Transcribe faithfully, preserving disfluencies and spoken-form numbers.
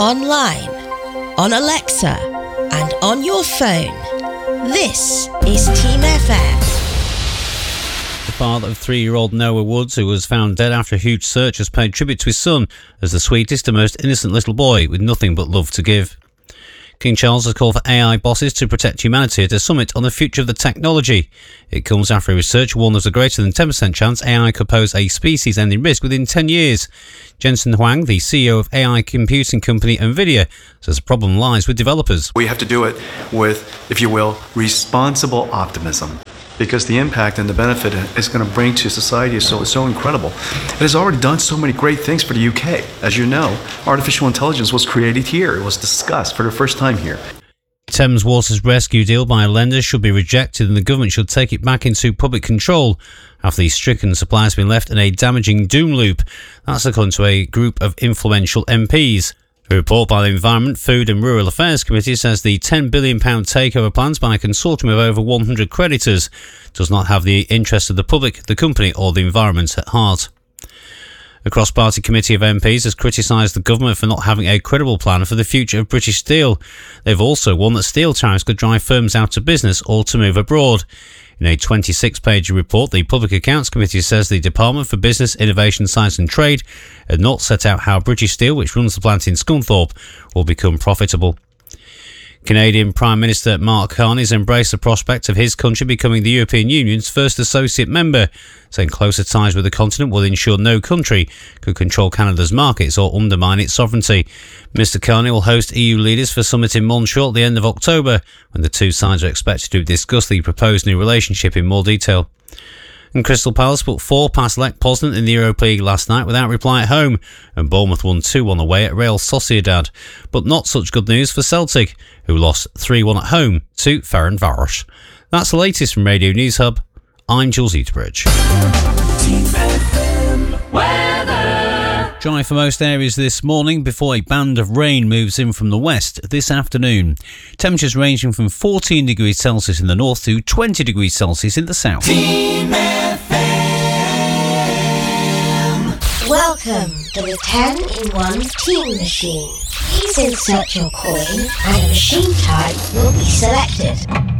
online, on Alexa, and on your phone. This is Team F M. The father of three-year-old Noah Woods, who was found dead after a huge search, has paid tribute to his son as the sweetest and most innocent little boy with nothing but love to give. King Charles has called for A I bosses to protect humanity at a summit on the future of the technology. It comes after a researcher warned there's a greater than ten percent chance A I could pose a species-ending risk within ten years. Jensen Huang, the C E O of A I computing company NVIDIA, says the problem lies with developers. We have to do it with, if you will, responsible optimism, because the impact and the benefit it's going to bring to society is so, so incredible. It has already done so many great things for the U K. As you know, artificial intelligence was created here. It was discussed for the first time here. Thames Water's rescue deal by lenders should be rejected and the government should take it back into public control after the stricken supply has been left in a damaging doom loop. That's according to a group of influential M Ps. A report by the Environment, Food and Rural Affairs Committee says the ten billion pounds takeover plans by a consortium of over one hundred creditors does not have the interests of the public, the company or the environment at heart. A cross-party committee of M Ps has criticised the government for not having a credible plan for the future of British steel. They've also warned that steel tariffs could drive firms out of business or to move abroad. In a twenty-six page report, the Public Accounts Committee says the Department for Business, Innovation, Science and Trade had not set out how British Steel, which runs the plant in Scunthorpe, will become profitable. Canadian Prime Minister Mark Carney has embraced the prospect of his country becoming the European Union's first associate member, saying closer ties with the continent will ensure no country could control Canada's markets or undermine its sovereignty. Mister Carney will host E U leaders for a summit in Montreal at the end of October, when the two sides are expected to discuss the proposed new relationship in more detail. And Crystal Palace put four past Lech Poznan in the Europa League last night without reply at home, and Bournemouth won two one away at Real Sociedad. But not such good news for Celtic, who lost three one at home to Ferencváros. That's the latest from Radio News Hub. I'm Jules Eaterbridge. Dry for most areas this morning before a band of rain moves in from the west this afternoon. Temperatures ranging from fourteen degrees Celsius in the north to twenty degrees Celsius in the south. Team F M. Welcome to the ten in one Team Machine. Please insert your coin and a machine type will be selected.